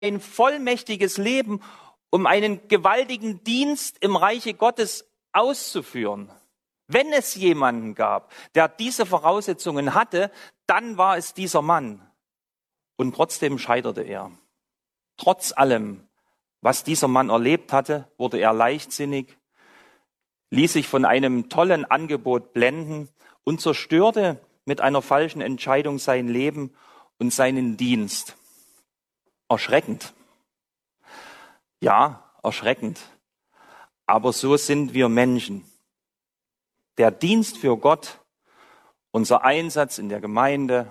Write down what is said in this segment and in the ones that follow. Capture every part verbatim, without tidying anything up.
ein vollmächtiges Leben, um einen gewaltigen Dienst im Reiche Gottes auszuführen. Wenn es jemanden gab, der diese Voraussetzungen hatte, dann war es dieser Mann. Und trotzdem scheiterte er. Trotz allem, was dieser Mann erlebt hatte, wurde er leichtsinnig, ließ sich von einem tollen Angebot blenden und zerstörte mit einer falschen Entscheidung sein Leben und seinen Dienst. Erschreckend. Ja, erschreckend. Aber so sind wir Menschen. Der Dienst für Gott, unser Einsatz in der Gemeinde,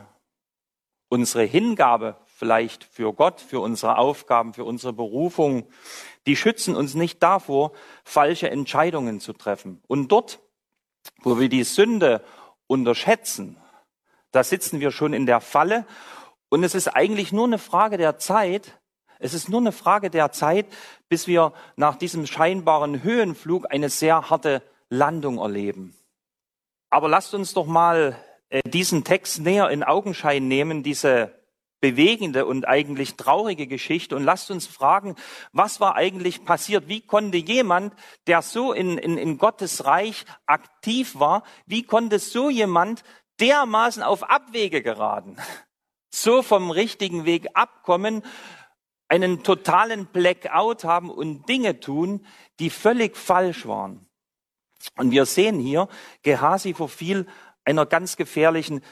unsere Hingabe vielleicht für Gott, für unsere Aufgaben, für unsere Berufung, die schützen uns nicht davor, falsche Entscheidungen zu treffen. Und dort, wo wir die Sünde unterschätzen, da sitzen wir schon in der Falle. Und es ist eigentlich nur eine Frage der Zeit, es ist nur eine Frage der Zeit, bis wir nach diesem scheinbaren Höhenflug eine sehr harte Landung erleben. Aber lasst uns doch mal äh, diesen Text näher in Augenschein nehmen, diese bewegende und eigentlich traurige Geschichte, und lasst uns fragen, was war eigentlich passiert? Wie konnte jemand, der so in, in, in Gottes Reich aktiv war, wie konnte so jemand dermaßen auf Abwege geraten, so vom richtigen Weg abkommen, einen totalen Blackout haben und Dinge tun, die völlig falsch waren? Und wir sehen hier, Gehasi verfiel einer ganz gefährlichen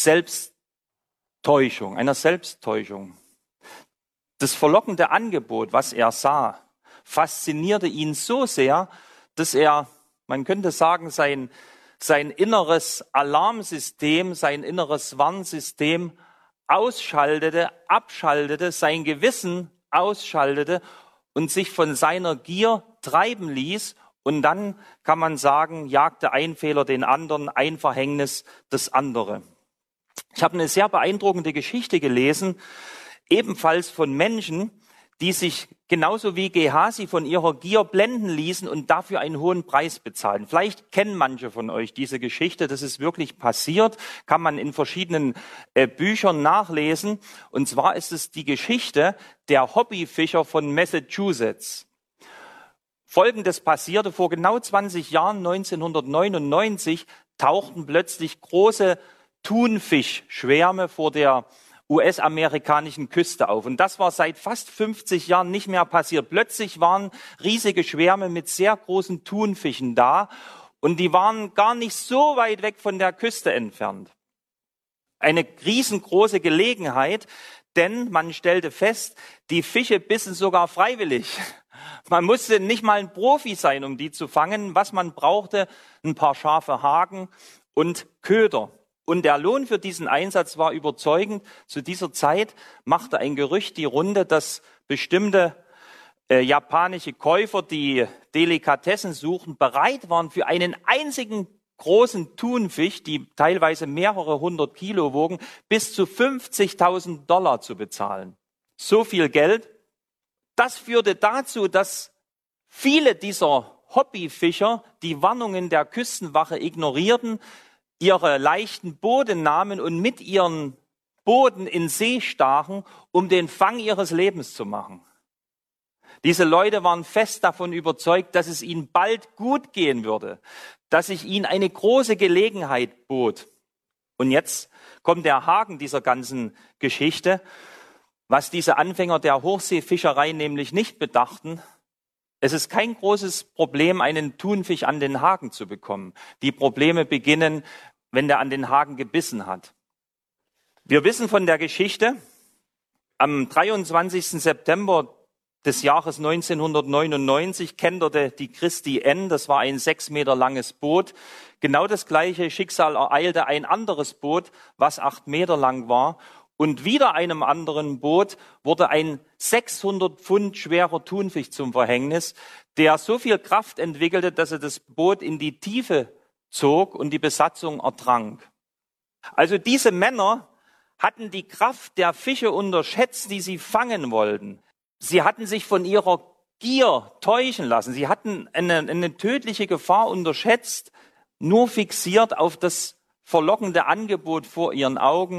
Selbsttäuschung, einer Selbsttäuschung. Das verlockende Angebot, was er sah, faszinierte ihn so sehr, dass er, man könnte sagen, sein, sein inneres Alarmsystem, sein inneres Warnsystem ausschaltete, abschaltete, sein Gewissen ausschaltete und sich von seiner Gier treiben ließ. Und dann kann man sagen, jagte ein Fehler den anderen, ein Verhängnis das andere. Ich habe eine sehr beeindruckende Geschichte gelesen, ebenfalls von Menschen, die sich genauso wie Gehasi von ihrer Gier blenden ließen und dafür einen hohen Preis bezahlen. Vielleicht kennen manche von euch diese Geschichte, das ist wirklich passiert, kann man in verschiedenen äh, Büchern nachlesen. Und zwar ist es die Geschichte der Hobbyfischer von Massachusetts. Folgendes passierte: Vor genau zwanzig Jahren, neunzehnhundertneunundneunzig, tauchten plötzlich große Thunfischschwärme vor der U S-amerikanischen Küste auf. Und das war seit fast fünfzig Jahren nicht mehr passiert. Plötzlich waren riesige Schwärme mit sehr großen Thunfischen da und die waren gar nicht so weit weg von der Küste entfernt. Eine riesengroße Gelegenheit, denn man stellte fest, die Fische bissen sogar freiwillig. Man musste nicht mal ein Profi sein, um die zu fangen. Was man brauchte, ein paar scharfe Haken und Köder. Und der Lohn für diesen Einsatz war überzeugend. Zu dieser Zeit machte ein Gerücht die Runde, dass bestimmte äh, japanische Käufer, die Delikatessen suchten, bereit waren, für einen einzigen großen Thunfisch, die teilweise mehrere hundert Kilo wogen, bis zu fünfzigtausend Dollar zu bezahlen. So viel Geld. Das führte dazu, dass viele dieser Hobbyfischer die Warnungen der Küstenwache ignorierten, ihre leichten Boote nahmen und mit ihren Booten in See stachen, um den Fang ihres Lebens zu machen. Diese Leute waren fest davon überzeugt, dass es ihnen bald gut gehen würde, dass sich ihnen eine große Gelegenheit bot. Und jetzt kommt der Haken dieser ganzen Geschichte. Was diese Anfänger der Hochseefischerei nämlich nicht bedachten: Es ist kein großes Problem, einen Thunfisch an den Haken zu bekommen. Die Probleme beginnen, wenn der an den Haken gebissen hat. Wir wissen von der Geschichte, am dreiundzwanzigsten September des Jahres neunzehnhundertneunundneunzig kenterte die Christi N, das war ein sechs Meter langes Boot. Genau das gleiche Schicksal ereilte ein anderes Boot, was acht Meter lang war. Und wieder einem anderen Boot wurde ein sechshundert Pfund schwerer Thunfisch zum Verhängnis, der so viel Kraft entwickelte, dass er das Boot in die Tiefe zog und die Besatzung ertrank. Also diese Männer hatten die Kraft der Fische unterschätzt, die sie fangen wollten. Sie hatten sich von ihrer Gier täuschen lassen. Sie hatten eine, eine tödliche Gefahr unterschätzt, nur fixiert auf das verlockende Angebot vor ihren Augen.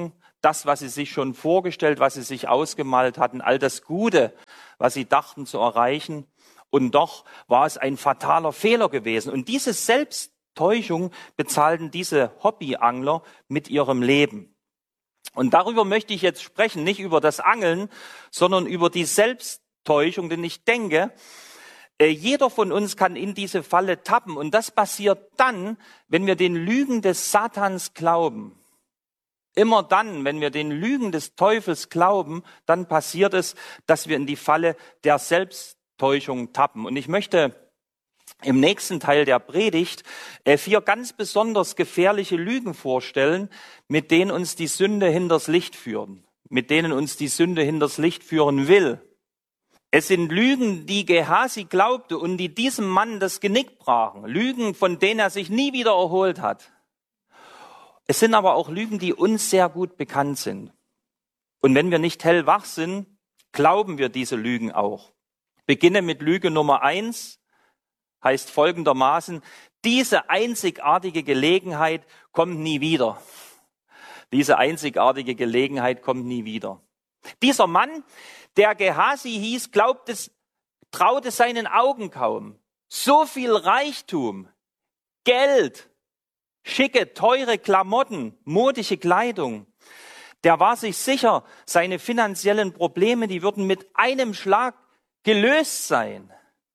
das, was sie sich schon vorgestellt, was sie sich ausgemalt hatten, all das Gute, was sie dachten zu erreichen. Und doch war es ein fataler Fehler gewesen. Und diese Selbsttäuschung bezahlten diese Hobbyangler mit ihrem Leben. Und darüber möchte ich jetzt sprechen, nicht über das Angeln, sondern über die Selbsttäuschung, denn ich denke, jeder von uns kann in diese Falle tappen. Und das passiert dann, wenn wir den Lügen des Satans glauben. Immer dann, wenn wir den Lügen des Teufels glauben, dann passiert es, dass wir in die Falle der Selbsttäuschung tappen. Und ich möchte im nächsten Teil der Predigt vier ganz besonders gefährliche Lügen vorstellen, mit denen uns die Sünde hinters Licht führen, mit denen uns die Sünde hinters Licht führen will. Es sind Lügen, die Gehasi glaubte und die diesem Mann das Genick brachen. Lügen, von denen er sich nie wieder erholt hat. Es sind aber auch Lügen, die uns sehr gut bekannt sind. Und wenn wir nicht hellwach sind, glauben wir diese Lügen auch. Beginne mit Lüge Nummer eins, heißt folgendermaßen: Diese einzigartige Gelegenheit kommt nie wieder. Diese einzigartige Gelegenheit kommt nie wieder. Dieser Mann, der Gehasi hieß, glaubte, traute seinen Augen kaum. So viel Reichtum, Geld, schicke, teure Klamotten, modische Kleidung. Der war sich sicher, seine finanziellen Probleme, die würden mit einem Schlag gelöst sein.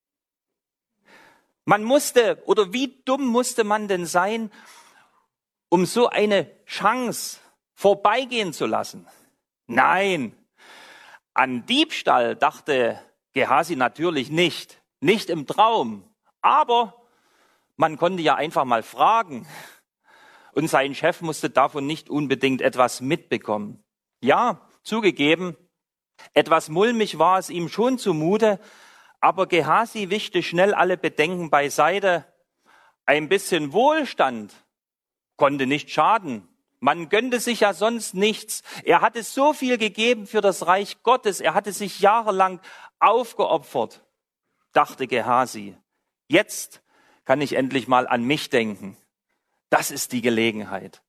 Man musste, oder wie dumm musste man denn sein, um so eine Chance vorbeigehen zu lassen? Nein, an Diebstahl dachte Gehasi natürlich nicht, nicht im Traum. Aber man konnte ja einfach mal fragen. Und sein Chef musste davon nicht unbedingt etwas mitbekommen. Ja, zugegeben, etwas mulmig war es ihm schon zumute, aber Gehasi wischte schnell alle Bedenken beiseite. Ein bisschen Wohlstand konnte nicht schaden. Man gönnte sich ja sonst nichts. Er hatte so viel gegeben für das Reich Gottes. Er hatte sich jahrelang aufgeopfert, dachte Gehasi. Jetzt kann ich endlich mal an mich denken. Das ist die Gelegenheit.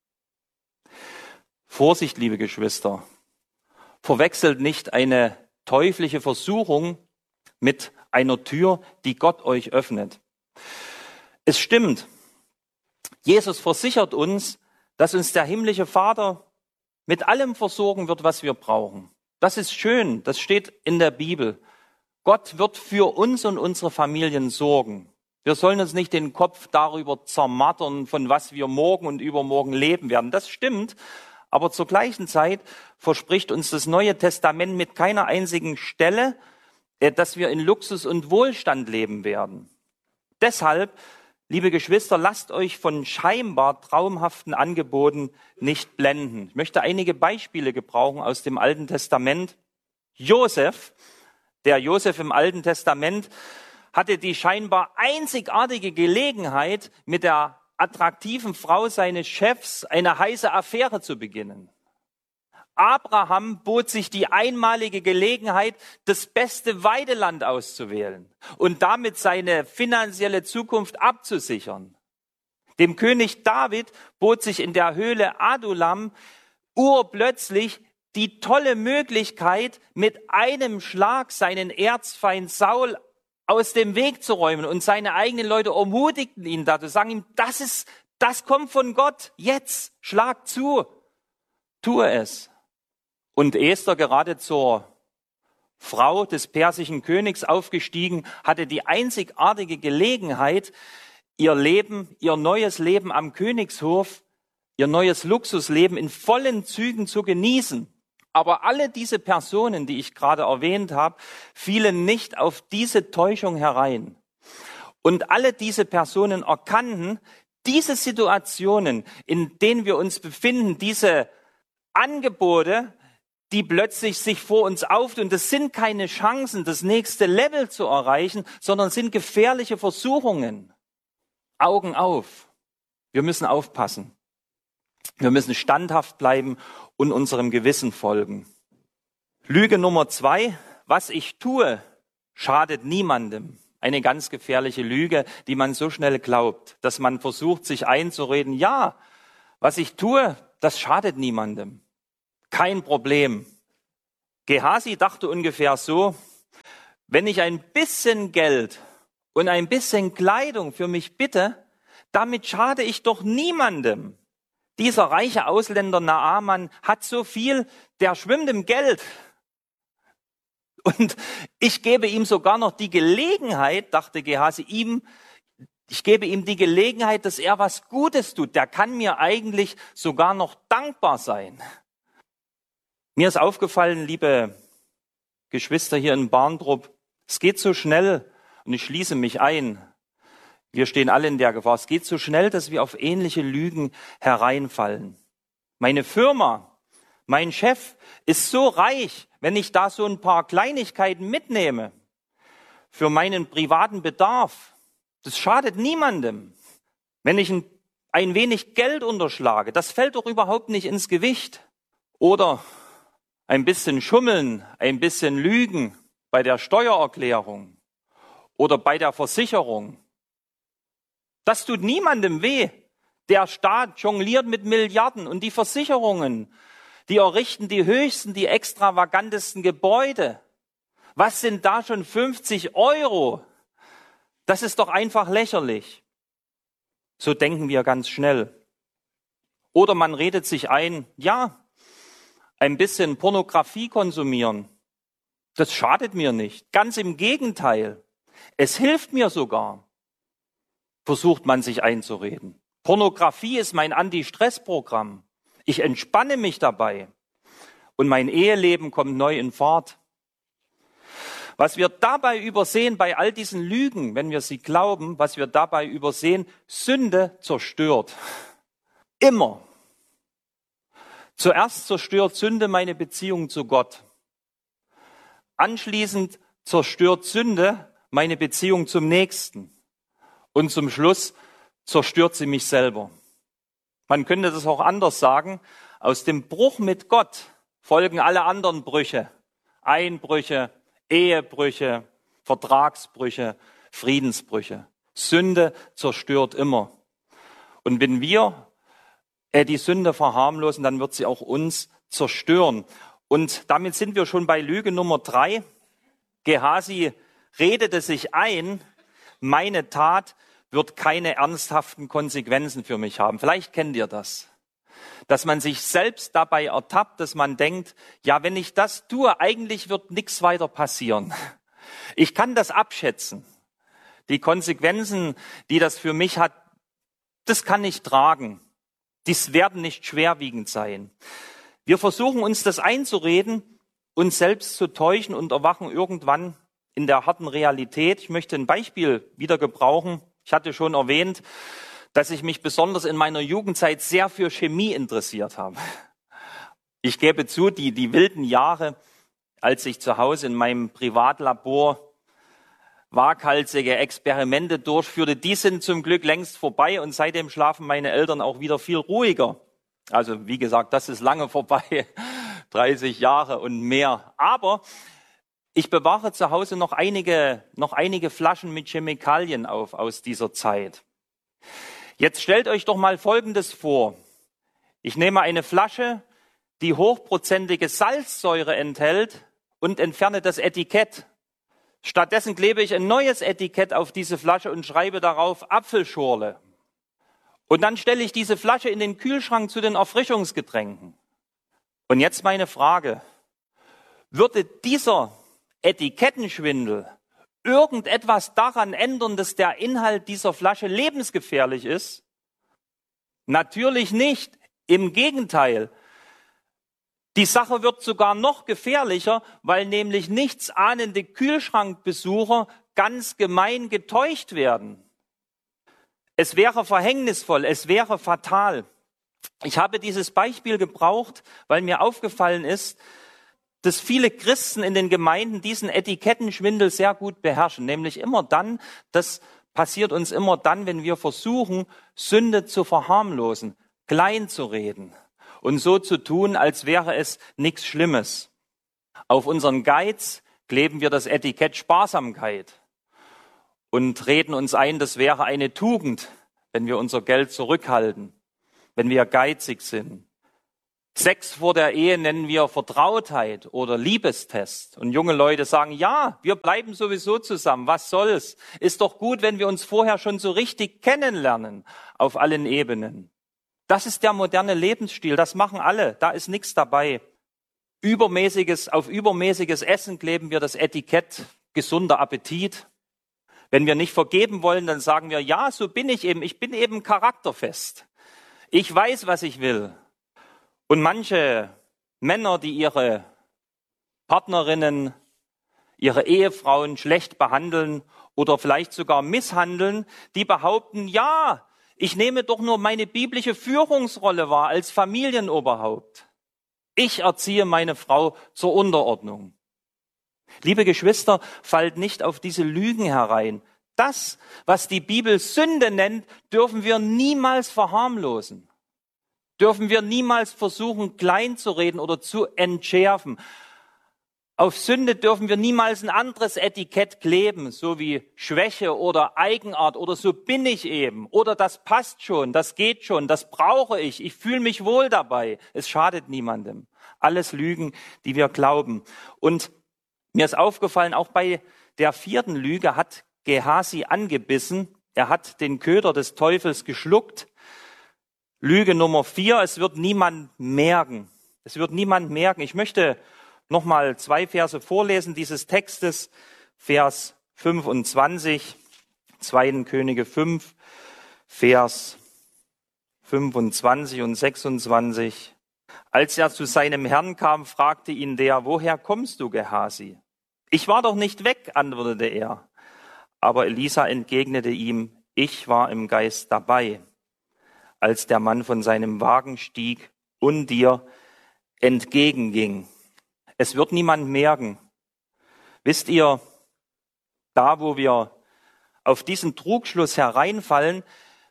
Vorsicht, liebe Geschwister. Verwechselt nicht eine teuflische Versuchung mit einer Tür, die Gott euch öffnet. Es stimmt. Jesus versichert uns, dass uns der himmlische Vater mit allem versorgen wird, was wir brauchen. Das ist schön. Das steht in der Bibel. Gott wird für uns und unsere Familien sorgen. Wir sollen uns nicht den Kopf darüber zermattern, von was wir morgen und übermorgen leben werden. Das stimmt, aber zur gleichen Zeit verspricht uns das Neue Testament mit keiner einzigen Stelle, dass wir in Luxus und Wohlstand leben werden. Deshalb, liebe Geschwister, lasst euch von scheinbar traumhaften Angeboten nicht blenden. Ich möchte einige Beispiele gebrauchen aus dem Alten Testament. Josef, der Josef im Alten Testament, hatte die scheinbar einzigartige Gelegenheit, mit der attraktiven Frau seines Chefs eine heiße Affäre zu beginnen. Abraham bot sich die einmalige Gelegenheit, das beste Weideland auszuwählen und damit seine finanzielle Zukunft abzusichern. Dem König David bot sich in der Höhle Adullam urplötzlich die tolle Möglichkeit, mit einem Schlag seinen Erzfeind Saul aus dem Weg zu räumen, und seine eigenen Leute ermutigten ihn dazu, sagen ihm, das ist, das kommt von Gott, jetzt, schlag zu, tue es. Und Esther, gerade zur Frau des persischen Königs aufgestiegen, hatte die einzigartige Gelegenheit, ihr Leben, ihr neues Leben am Königshof, ihr neues Luxusleben in vollen Zügen zu genießen. Aber alle diese Personen, die ich gerade erwähnt habe, fielen nicht auf diese Täuschung herein. Und alle diese Personen erkannten, diese Situationen, in denen wir uns befinden, diese Angebote, die plötzlich sich vor uns auftun, das sind keine Chancen, das nächste Level zu erreichen, sondern sind gefährliche Versuchungen. Augen auf. Wir müssen aufpassen. Wir müssen standhaft bleiben und unserem Gewissen folgen. Lüge Nummer zwei: Was ich tue, schadet niemandem. Eine ganz gefährliche Lüge, die man so schnell glaubt, dass man versucht, sich einzureden, ja, was ich tue, das schadet niemandem. kein Problem. Gehasi dachte ungefähr so, wenn ich ein bisschen Geld und ein bisschen Kleidung für mich bitte, damit schade ich doch niemandem. Dieser reiche Ausländer Naaman hat so viel, der schwimmt im Geld. Und ich gebe ihm sogar noch die Gelegenheit, dachte Gehasi, ihm, ich gebe ihm die Gelegenheit, dass er was Gutes tut. Der kann mir eigentlich sogar noch dankbar sein. Mir ist aufgefallen, liebe Geschwister hier in Barndrup, es geht so schnell, und ich schließe mich ein, wir stehen alle in der Gefahr, es geht so schnell, dass wir auf ähnliche Lügen hereinfallen. Meine Firma, mein Chef ist so reich, wenn ich da so ein paar Kleinigkeiten mitnehme für meinen privaten Bedarf, das schadet niemandem. Wenn ich ein, ein wenig Geld unterschlage, das fällt doch überhaupt nicht ins Gewicht. Oder ein bisschen schummeln, ein bisschen lügen bei der Steuererklärung oder bei der Versicherung. Das tut niemandem weh. Der Staat jongliert mit Milliarden und die Versicherungen, die errichten die höchsten, die extravagantesten Gebäude. Was sind da schon fünfzig Euro? Das ist doch einfach lächerlich. So denken wir ganz schnell. Oder man redet sich ein, ja, ein bisschen Pornografie konsumieren, das schadet mir nicht. Ganz im Gegenteil, es hilft mir sogar, versucht man sich einzureden. Pornografie ist mein Anti-Stress-Programm. Ich entspanne mich dabei und mein Eheleben kommt neu in Fahrt. Was wir dabei übersehen bei all diesen Lügen, wenn wir sie glauben, was wir dabei übersehen, Sünde zerstört. Immer. Zuerst zerstört Sünde meine Beziehung zu Gott. Anschließend zerstört Sünde meine Beziehung zum Nächsten. Und zum Schluss zerstört sie mich selber. Man könnte das auch anders sagen. Aus dem Bruch mit Gott folgen alle anderen Brüche. Einbrüche, Ehebrüche, Vertragsbrüche, Friedensbrüche. Sünde zerstört immer. Und wenn wir die Sünde verharmlosen, dann wird sie auch uns zerstören. Und damit sind wir schon bei Lüge Nummer drei. Gehasi redete sich ein, meine Tat wird keine ernsthaften Konsequenzen für mich haben. Vielleicht kennt ihr das. Dass man sich selbst dabei ertappt, dass man denkt, ja, wenn ich das tue, eigentlich wird nichts weiter passieren. Ich kann das abschätzen. Die Konsequenzen, die das für mich hat, das kann ich tragen. Dies werden nicht schwerwiegend sein. Wir versuchen uns das einzureden, uns selbst zu täuschen und erwachen irgendwann in der harten Realität. Ich möchte ein Beispiel wieder gebrauchen. Ich hatte schon erwähnt, dass ich mich besonders in meiner Jugendzeit sehr für Chemie interessiert habe. Ich gebe zu, die, die wilden Jahre, als ich zu Hause in meinem Privatlabor waghalsige Experimente durchführte, die sind zum Glück längst vorbei und seitdem schlafen meine Eltern auch wieder viel ruhiger. Also wie gesagt, das ist lange vorbei, dreißig Jahre und mehr. Aber ich bewahre zu Hause noch einige, noch einige Flaschen mit Chemikalien auf aus dieser Zeit. Jetzt stellt euch doch mal Folgendes vor. Ich nehme eine Flasche, die hochprozentige Salzsäure enthält und entferne das Etikett. Stattdessen klebe ich ein neues Etikett auf diese Flasche und schreibe darauf Apfelschorle. Und dann stelle ich diese Flasche in den Kühlschrank zu den Erfrischungsgetränken. Und jetzt meine Frage. Würde dieser Etikettenschwindel irgendetwas daran ändern, dass der Inhalt dieser Flasche lebensgefährlich ist? Natürlich nicht. Im Gegenteil. Die Sache wird sogar noch gefährlicher, weil nämlich nichtsahnende Kühlschrankbesucher ganz gemein getäuscht werden. Es wäre verhängnisvoll, es wäre fatal. Ich habe dieses Beispiel gebraucht, weil mir aufgefallen ist, dass viele Christen in den Gemeinden diesen Etikettenschwindel sehr gut beherrschen. Nämlich immer dann, das passiert uns immer dann, wenn wir versuchen, Sünde zu verharmlosen, klein zu reden und so zu tun, als wäre es nichts Schlimmes. Auf unseren Geiz kleben wir das Etikett Sparsamkeit und reden uns ein, das wäre eine Tugend, wenn wir unser Geld zurückhalten, wenn wir geizig sind. Sex vor der Ehe nennen wir Vertrautheit oder Liebestest. Und junge Leute sagen, ja, wir bleiben sowieso zusammen. Was soll's? Ist doch gut, wenn wir uns vorher schon so richtig kennenlernen auf allen Ebenen. Das ist der moderne Lebensstil. Das machen alle. Da ist nichts dabei. Übermäßiges, auf übermäßiges Essen kleben wir das Etikett gesunder Appetit. Wenn wir nicht vergeben wollen, dann sagen wir, ja, so bin ich eben. Ich bin eben charakterfest. Ich weiß, was ich will. Und manche Männer, die ihre Partnerinnen, ihre Ehefrauen schlecht behandeln oder vielleicht sogar misshandeln, die behaupten, ja, ich nehme doch nur meine biblische Führungsrolle wahr als Familienoberhaupt. Ich erziehe meine Frau zur Unterordnung. Liebe Geschwister, fallt nicht auf diese Lügen herein. Das, was die Bibel Sünde nennt, dürfen wir niemals verharmlosen. Dürfen wir niemals versuchen, klein zu reden oder zu entschärfen. Auf Sünde dürfen wir niemals ein anderes Etikett kleben, so wie Schwäche oder Eigenart oder so bin ich eben. Oder das passt schon, das geht schon, das brauche ich, ich fühle mich wohl dabei. Es schadet niemandem. Alles Lügen, die wir glauben. Und mir ist aufgefallen, auch bei der vierten Lüge hat Gehasi angebissen. Er hat den Köder des Teufels geschluckt. Lüge Nummer vier, es wird niemand merken. Es wird niemand merken. Ich möchte nochmal zwei Verse vorlesen dieses Textes. Vers fünfundzwanzig, zweiten Könige fünf, Vers fünfundzwanzig und sechsundzwanzig. Als er zu seinem Herrn kam, fragte ihn der, woher kommst du, Gehasi? Ich war doch nicht weg, antwortete er. Aber Elisa entgegnete ihm, ich war im Geist dabei, als der Mann von seinem Wagen stieg und dir entgegenging. Es wird niemand merken. Wisst ihr, da wo wir auf diesen Trugschluss hereinfallen,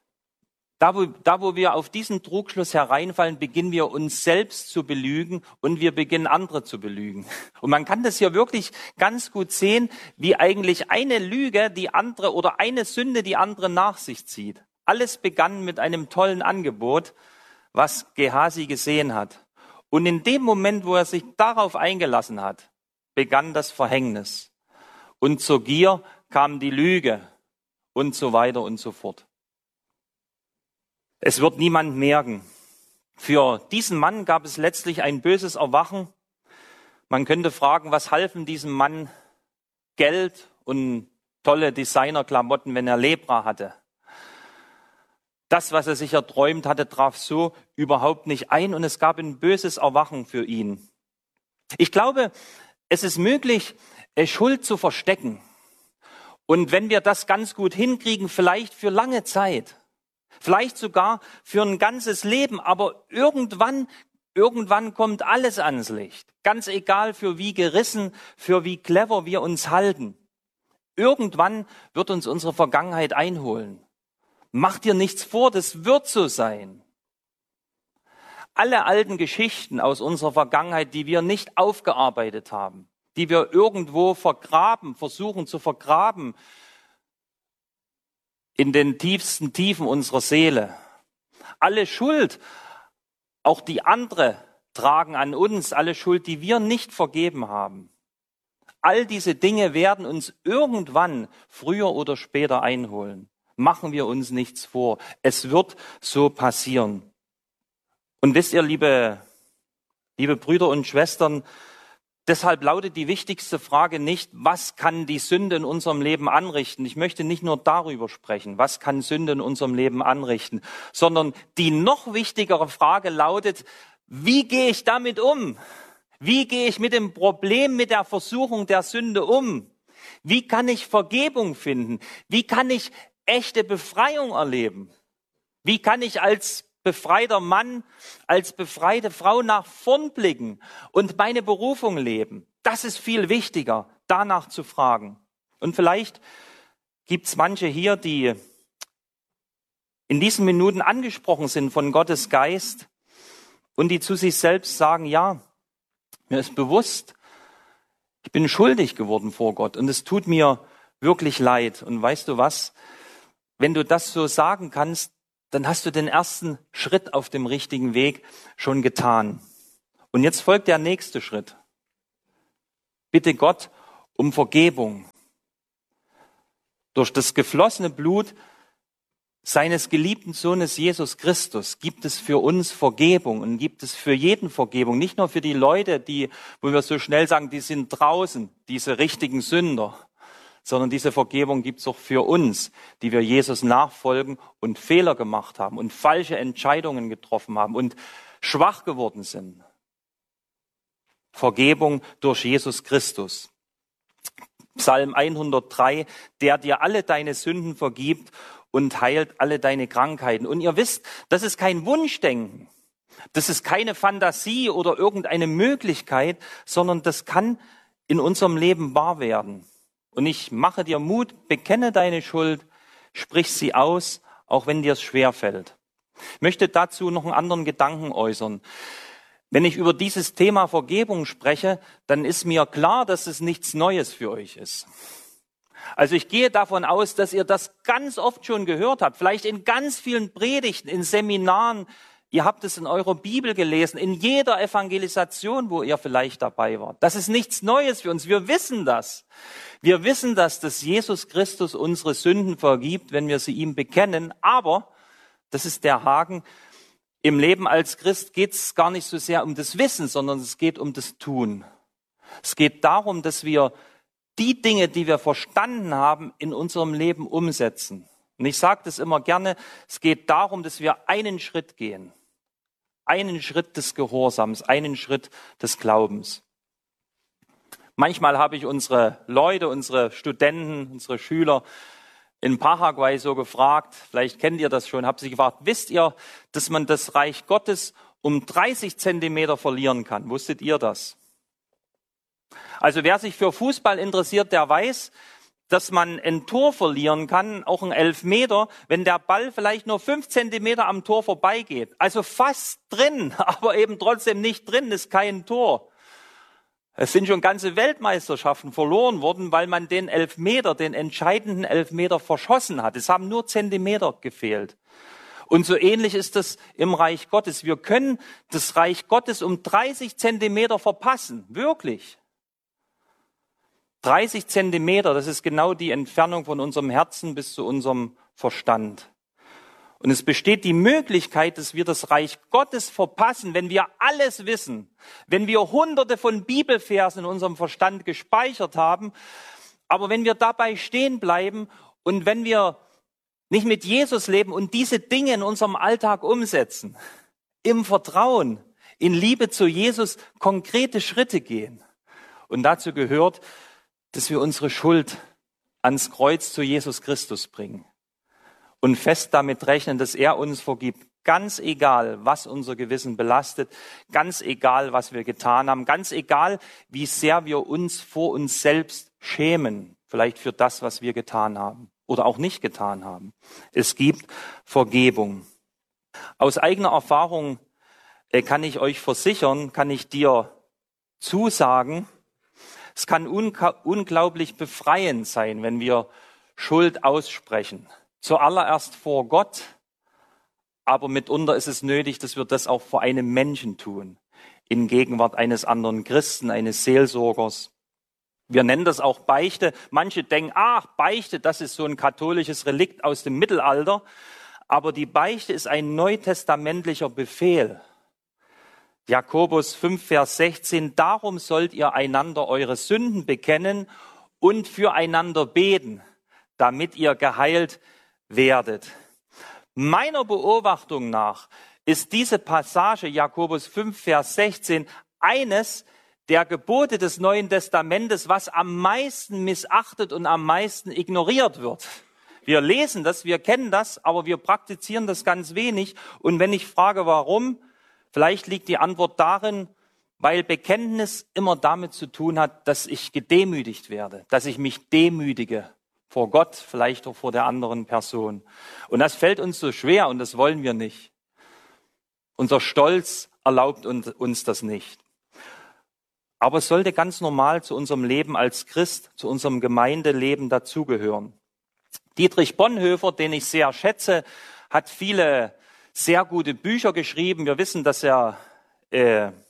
da wo, da wo wir auf diesen Trugschluss hereinfallen, beginnen wir uns selbst zu belügen und wir beginnen andere zu belügen. Und man kann das hier wirklich ganz gut sehen, wie eigentlich eine Lüge die andere oder eine Sünde die andere nach sich zieht. Alles begann mit einem tollen Angebot, was Gehasi gesehen hat. Und in dem Moment, wo er sich darauf eingelassen hat, begann das Verhängnis. Und zur Gier kam die Lüge und so weiter und so fort. Es wird niemand merken. Für diesen Mann gab es letztlich ein böses Erwachen. Man könnte fragen, was halfen diesem Mann Geld und tolle Designerklamotten, wenn er Lepra hatte? Das, was er sich erträumt hatte, traf so überhaupt nicht ein und es gab ein böses Erwachen für ihn. Ich glaube, es ist möglich, Schuld zu verstecken. Und wenn wir das ganz gut hinkriegen, vielleicht für lange Zeit, vielleicht sogar für ein ganzes Leben, aber irgendwann, irgendwann kommt alles ans Licht. Ganz egal, für wie gerissen, für wie clever wir uns halten. Irgendwann wird uns unsere Vergangenheit einholen. Mach dir nichts vor, das wird so sein. Alle alten Geschichten aus unserer Vergangenheit, die wir nicht aufgearbeitet haben, die wir irgendwo vergraben, versuchen zu vergraben, in den tiefsten Tiefen unserer Seele. Alle Schuld, auch die andere tragen an uns, alle Schuld, die wir nicht vergeben haben. All diese Dinge werden uns irgendwann früher oder später einholen. Machen wir uns nichts vor. Es wird so passieren. Und wisst ihr, liebe, liebe Brüder und Schwestern, deshalb lautet die wichtigste Frage nicht, was kann die Sünde in unserem Leben anrichten? Ich möchte nicht nur darüber sprechen, was kann Sünde in unserem Leben anrichten, sondern die noch wichtigere Frage lautet, wie gehe ich damit um? Wie gehe ich mit dem Problem, mit der Versuchung der Sünde um? Wie kann ich Vergebung finden? Wie kann ich echte Befreiung erleben? Wie kann ich als befreiter Mann, als befreite Frau nach vorn blicken und meine Berufung leben? Das ist viel wichtiger, danach zu fragen. Und vielleicht gibt es manche hier, die in diesen Minuten angesprochen sind von Gottes Geist und die zu sich selbst sagen, ja, mir ist bewusst, ich bin schuldig geworden vor Gott und es tut mir wirklich leid. Und weißt du was? Wenn du das so sagen kannst, dann hast du den ersten Schritt auf dem richtigen Weg schon getan. Und jetzt folgt der nächste Schritt. Bitte Gott um Vergebung. Durch das geflossene Blut seines geliebten Sohnes Jesus Christus gibt es für uns Vergebung und gibt es für jeden Vergebung. Nicht nur für die Leute, die, wo wir so schnell sagen, die sind draußen, diese richtigen Sünder, sondern diese Vergebung gibt es auch für uns, die wir Jesus nachfolgen und Fehler gemacht haben und falsche Entscheidungen getroffen haben und schwach geworden sind. Vergebung durch Jesus Christus. Psalm hundertdrei, der dir alle deine Sünden vergibt und heilt alle deine Krankheiten. Und ihr wisst, das ist kein Wunschdenken, das ist keine Fantasie oder irgendeine Möglichkeit, sondern das kann in unserem Leben wahr werden. Und ich mache dir Mut, bekenne deine Schuld, sprich sie aus, auch wenn dir es schwerfällt. Ich möchte dazu noch einen anderen Gedanken äußern. Wenn ich über dieses Thema Vergebung spreche, dann ist mir klar, dass es nichts Neues für euch ist. Also ich gehe davon aus, dass ihr das ganz oft schon gehört habt, vielleicht in ganz vielen Predigten, in Seminaren. Ihr habt es in eurer Bibel gelesen, in jeder Evangelisation, wo ihr vielleicht dabei wart. Das ist nichts Neues für uns. Wir wissen das. Wir wissen, dass das Jesus Christus unsere Sünden vergibt, wenn wir sie ihm bekennen. Aber, das ist der Haken, im Leben als Christ geht es gar nicht so sehr um das Wissen, sondern es geht um das Tun. Es geht darum, dass wir die Dinge, die wir verstanden haben, in unserem Leben umsetzen. Und ich sage das immer gerne, es geht darum, dass wir einen Schritt gehen. Einen Schritt des Gehorsams, einen Schritt des Glaubens. Manchmal habe ich unsere Leute, unsere Studenten, unsere Schüler in Paraguay so gefragt, vielleicht kennt ihr das schon, habe sie gefragt, wisst ihr, dass man das Reich Gottes um dreißig Zentimeter verlieren kann? Wusstet ihr das? Also wer sich für Fußball interessiert, der weiß, dass man ein Tor verlieren kann, auch ein Elfmeter, wenn der Ball vielleicht nur fünf Zentimeter am Tor vorbeigeht. Also fast drin, aber eben trotzdem nicht drin, ist kein Tor. Es sind schon ganze Weltmeisterschaften verloren worden, weil man den Elfmeter, den entscheidenden Elfmeter verschossen hat. Es haben nur Zentimeter gefehlt. Und so ähnlich ist es im Reich Gottes. Wir können das Reich Gottes um dreißig Zentimeter verpassen. Wirklich. dreißig Zentimeter, das ist genau die Entfernung von unserem Herzen bis zu unserem Verstand. Und es besteht die Möglichkeit, dass wir das Reich Gottes verpassen, wenn wir alles wissen, wenn wir hunderte von Bibelversen in unserem Verstand gespeichert haben, aber wenn wir dabei stehen bleiben und wenn wir nicht mit Jesus leben und diese Dinge in unserem Alltag umsetzen, im Vertrauen, in Liebe zu Jesus konkrete Schritte gehen. Und dazu gehört, dass wir unsere Schuld ans Kreuz zu Jesus Christus bringen. Und fest damit rechnen, dass er uns vergibt. Ganz egal, was unser Gewissen belastet, ganz egal, was wir getan haben, ganz egal, wie sehr wir uns vor uns selbst schämen, vielleicht für das, was wir getan haben oder auch nicht getan haben. Es gibt Vergebung. Aus eigener Erfahrung kann ich euch versichern, kann ich dir zusagen, es kann unglaublich befreiend sein, wenn wir Schuld aussprechen. Zuallererst vor Gott, aber mitunter ist es nötig, dass wir das auch vor einem Menschen tun, in Gegenwart eines anderen Christen, eines Seelsorgers. Wir nennen das auch Beichte. Manche denken, ach, Beichte, das ist so ein katholisches Relikt aus dem Mittelalter. Aber die Beichte ist ein neutestamentlicher Befehl. Jakobus fünf, Vers sechzehn, darum sollt ihr einander eure Sünden bekennen und füreinander beten, damit ihr geheilt werdet. Meiner Beobachtung nach ist diese Passage Jakobus fünf, Vers sechzehn eines der Gebote des Neuen Testamentes, was am meisten missachtet und am meisten ignoriert wird. Wir lesen das, wir kennen das, aber wir praktizieren das ganz wenig. Und wenn ich frage, warum, vielleicht liegt die Antwort darin, weil Bekenntnis immer damit zu tun hat, dass ich gedemütigt werde, dass ich mich demütige. Vor Gott, vielleicht auch vor der anderen Person. Und das fällt uns so schwer und das wollen wir nicht. Unser Stolz erlaubt uns das nicht. Aber es sollte ganz normal zu unserem Leben als Christ, zu unserem Gemeindeleben dazugehören. Dietrich Bonhoeffer, den ich sehr schätze, hat viele sehr gute Bücher geschrieben. Wir wissen, dass er äh,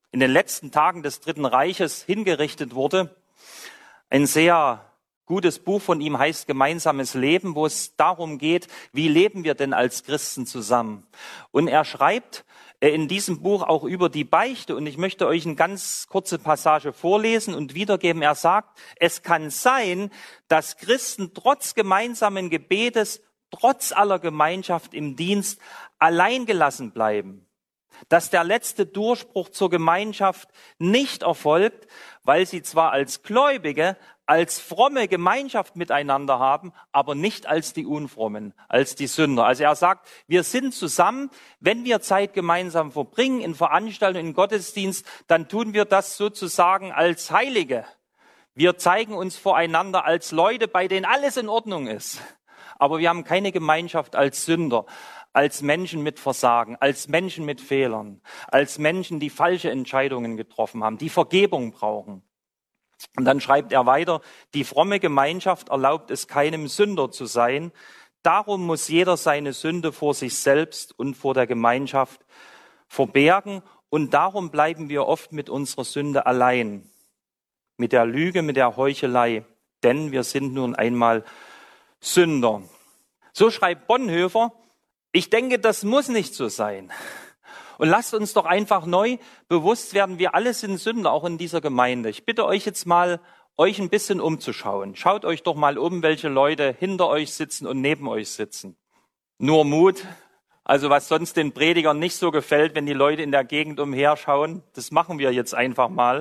in den letzten Tagen des Dritten Reiches hingerichtet wurde. Ein sehr gutes Buch von ihm heißt Gemeinsames Leben, wo es darum geht, wie leben wir denn als Christen zusammen. Und er schreibt in diesem Buch auch über die Beichte, und ich möchte euch eine ganz kurze Passage vorlesen und wiedergeben. Er sagt, es kann sein, dass Christen trotz gemeinsamen Gebetes, trotz aller Gemeinschaft im Dienst allein gelassen bleiben. Dass der letzte Durchbruch zur Gemeinschaft nicht erfolgt, weil sie zwar als Gläubige, als fromme Gemeinschaft miteinander haben, aber nicht als die Unfrommen, als die Sünder. Also er sagt, wir sind zusammen, wenn wir Zeit gemeinsam verbringen, in Veranstaltungen, in Gottesdienst, dann tun wir das sozusagen als Heilige. Wir zeigen uns voreinander als Leute, bei denen alles in Ordnung ist. Aber wir haben keine Gemeinschaft als Sünder, als Menschen mit Versagen, als Menschen mit Fehlern, als Menschen, die falsche Entscheidungen getroffen haben, die Vergebung brauchen. Und dann schreibt er weiter, die fromme Gemeinschaft erlaubt es keinem Sünder zu sein. Darum muss jeder seine Sünde vor sich selbst und vor der Gemeinschaft verbergen. Und darum bleiben wir oft mit unserer Sünde allein, mit der Lüge, mit der Heuchelei. Denn wir sind nun einmal Sünder. So schreibt Bonhoeffer. Ich denke, das muss nicht so sein. Und lasst uns doch einfach neu bewusst werden, wir alle sind Sünder, auch in dieser Gemeinde. Ich bitte euch jetzt mal, euch ein bisschen umzuschauen. Schaut euch doch mal um, welche Leute hinter euch sitzen und neben euch sitzen. Nur Mut, also was sonst den Predigern nicht so gefällt, wenn die Leute in der Gegend umherschauen, das machen wir jetzt einfach mal.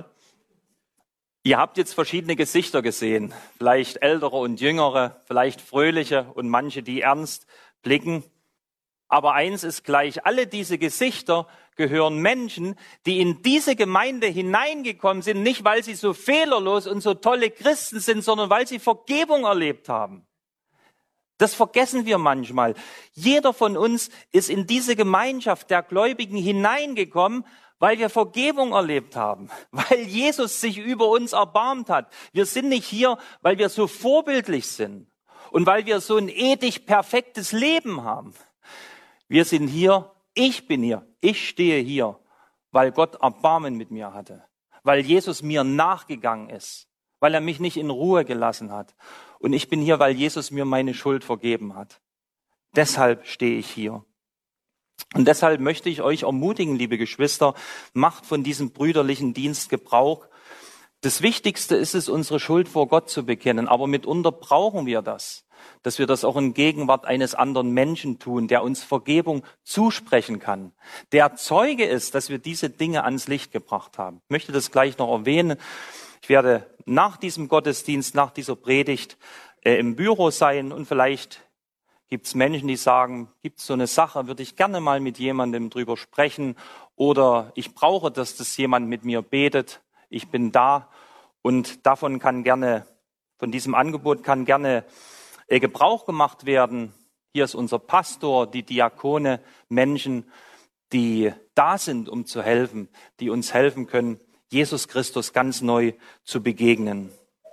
Ihr habt jetzt verschiedene Gesichter gesehen, vielleicht ältere und jüngere, vielleicht fröhliche und manche, die ernst blicken. Aber eins ist gleich, alle diese Gesichter gehören Menschen, die in diese Gemeinde hineingekommen sind, nicht weil sie so fehlerlos und so tolle Christen sind, sondern weil sie Vergebung erlebt haben. Das vergessen wir manchmal. Jeder von uns ist in diese Gemeinschaft der Gläubigen hineingekommen, weil wir Vergebung erlebt haben, weil Jesus sich über uns erbarmt hat. Wir sind nicht hier, weil wir so vorbildlich sind und weil wir so ein ethisch perfektes Leben haben. Wir sind hier, ich bin hier, ich stehe hier, weil Gott Erbarmen mit mir hatte, weil Jesus mir nachgegangen ist, weil er mich nicht in Ruhe gelassen hat. Und ich bin hier, weil Jesus mir meine Schuld vergeben hat. Deshalb stehe ich hier. Und deshalb möchte ich euch ermutigen, liebe Geschwister, macht von diesem brüderlichen Dienst Gebrauch. Das Wichtigste ist es, unsere Schuld vor Gott zu bekennen, aber mitunter brauchen wir das. Dass wir das auch in Gegenwart eines anderen Menschen tun, der uns Vergebung zusprechen kann, der Zeuge ist, dass wir diese Dinge ans Licht gebracht haben. Ich möchte das gleich noch erwähnen. Ich werde nach diesem Gottesdienst, nach dieser Predigt äh, im Büro sein und vielleicht gibt es Menschen, die sagen, gibt es so eine Sache, würde ich gerne mal mit jemandem drüber sprechen oder ich brauche, dass das jemand mit mir betet. Ich bin da und davon kann gerne, von diesem Angebot kann gerne Gebrauch gemacht werden. Hier ist unser Pastor, die Diakone, Menschen, die da sind, um zu helfen, die uns helfen können, Jesus Christus ganz neu zu begegnen.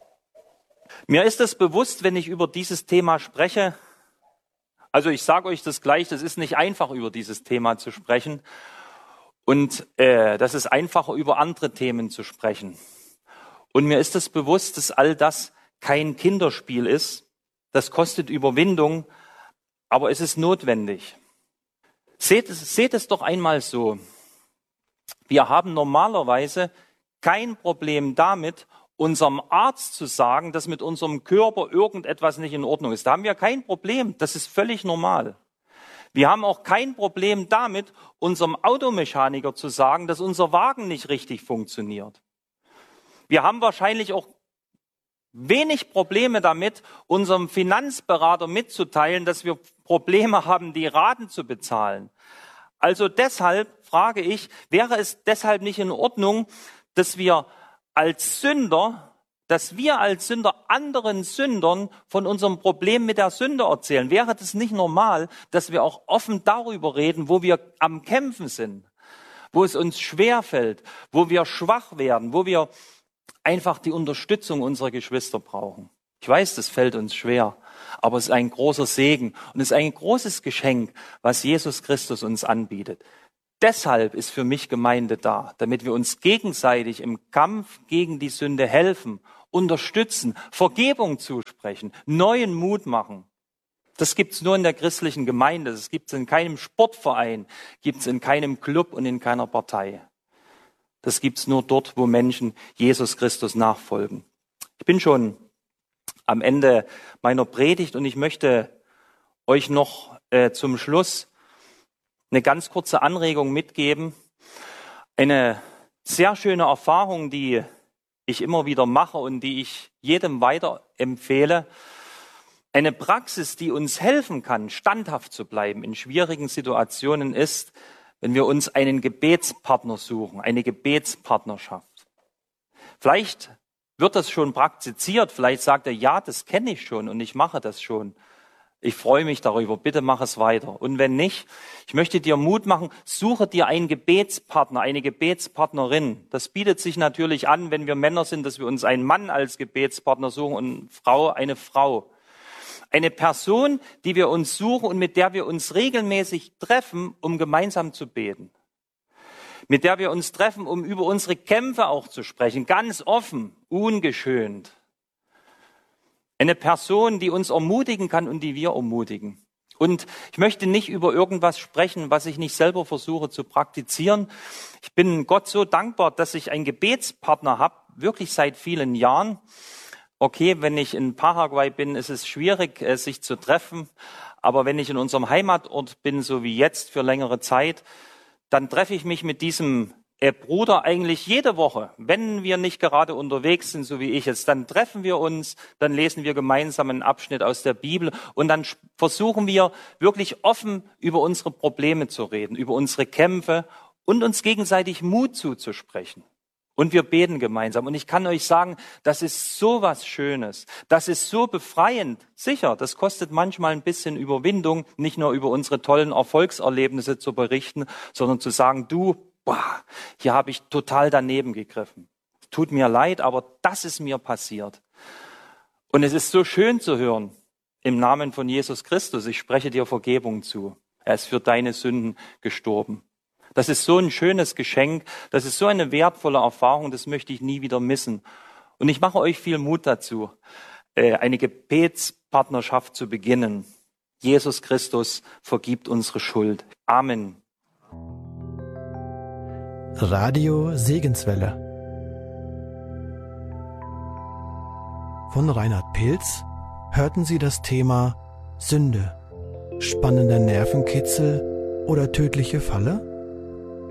Mir ist es bewusst, wenn ich über dieses Thema spreche, also ich sage euch das gleich, das ist nicht einfach, über dieses Thema zu sprechen und äh, das ist einfacher, über andere Themen zu sprechen. Und mir ist es bewusst, dass all das kein Kinderspiel ist. Das kostet Überwindung, aber es ist notwendig. Seht es, seht es doch einmal so. Wir haben normalerweise kein Problem damit, unserem Arzt zu sagen, dass mit unserem Körper irgendetwas nicht in Ordnung ist. Da haben wir kein Problem. Das ist völlig normal. Wir haben auch kein Problem damit, unserem Automechaniker zu sagen, dass unser Wagen nicht richtig funktioniert. Wir haben wahrscheinlich auch wenig Probleme damit, unserem Finanzberater mitzuteilen, dass wir Probleme haben, die Raten zu bezahlen. Also deshalb frage ich, wäre es deshalb nicht in Ordnung, dass wir als Sünder, dass wir als Sünder anderen Sündern von unserem Problem mit der Sünde erzählen? Wäre das nicht normal, dass wir auch offen darüber reden, wo wir am Kämpfen sind, wo es uns schwerfällt, wo wir schwach werden, wo wir einfach die Unterstützung unserer Geschwister brauchen? Ich weiß, das fällt uns schwer, aber es ist ein großer Segen und es ist ein großes Geschenk, was Jesus Christus uns anbietet. Deshalb ist für mich Gemeinde da, damit wir uns gegenseitig im Kampf gegen die Sünde helfen, unterstützen, Vergebung zusprechen, neuen Mut machen. Das gibt's nur in der christlichen Gemeinde, das gibt's in keinem Sportverein, gibt's in keinem Club und in keiner Partei. Das gibt's nur dort, wo Menschen Jesus Christus nachfolgen. Ich bin schon am Ende meiner Predigt und ich möchte euch noch äh, zum Schluss eine ganz kurze Anregung mitgeben. Eine sehr schöne Erfahrung, die ich immer wieder mache und die ich jedem weiterempfehle. Eine Praxis, die uns helfen kann, standhaft zu bleiben in schwierigen Situationen ist, wenn wir uns einen Gebetspartner suchen, eine Gebetspartnerschaft. Vielleicht wird das schon praktiziert, vielleicht sagt er, ja, das kenne ich schon und ich mache das schon. Ich freue mich darüber, bitte mach es weiter. Und wenn nicht, ich möchte dir Mut machen, suche dir einen Gebetspartner, eine Gebetspartnerin. Das bietet sich natürlich an, wenn wir Männer sind, dass wir uns einen Mann als Gebetspartner suchen und Frau eine Frau. Eine Person, die wir uns suchen und mit der wir uns regelmäßig treffen, um gemeinsam zu beten. Mit der wir uns treffen, um über unsere Kämpfe auch zu sprechen, ganz offen, ungeschönt. Eine Person, die uns ermutigen kann und die wir ermutigen. Und ich möchte nicht über irgendwas sprechen, was ich nicht selber versuche zu praktizieren. Ich bin Gott so dankbar, dass ich einen Gebetspartner habe, wirklich seit vielen Jahren. Okay, wenn ich in Paraguay bin, ist es schwierig, sich zu treffen. Aber wenn ich in unserem Heimatort bin, so wie jetzt für längere Zeit, dann treffe ich mich mit diesem Bruder eigentlich jede Woche. Wenn wir nicht gerade unterwegs sind, so wie ich jetzt, dann treffen wir uns, dann lesen wir gemeinsam einen Abschnitt aus der Bibel und dann versuchen wir wirklich offen über unsere Probleme zu reden, über unsere Kämpfe und uns gegenseitig Mut zuzusprechen. Und wir beten gemeinsam. Und ich kann euch sagen, das ist so was Schönes. Das ist so befreiend. Sicher, das kostet manchmal ein bisschen Überwindung, nicht nur über unsere tollen Erfolgserlebnisse zu berichten, sondern zu sagen, du, boah, hier habe ich total daneben gegriffen. Tut mir leid, aber das ist mir passiert. Und es ist so schön zu hören, im Namen von Jesus Christus, ich spreche dir Vergebung zu. Er ist für deine Sünden gestorben. Das ist so ein schönes Geschenk, das ist so eine wertvolle Erfahrung, das möchte ich nie wieder missen. Und ich mache euch viel Mut dazu, eine Gebetspartnerschaft zu beginnen. Jesus Christus vergibt unsere Schuld. Amen. Radio Segenswelle von Reinhard Pilz hörten Sie das Thema Sünde, spannender Nervenkitzel oder tödliche Falle?